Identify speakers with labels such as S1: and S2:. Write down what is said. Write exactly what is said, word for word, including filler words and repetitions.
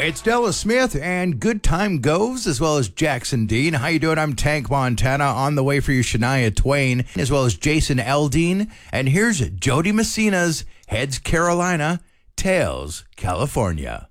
S1: It's Della Smith and Good Time Goes, as well as Jackson Dean. How you doing? I'm Tank Montana, on the way for you, Shania Twain, as well as Jason Aldean. And here's Jody Messina's Heads Carolina, Tails California.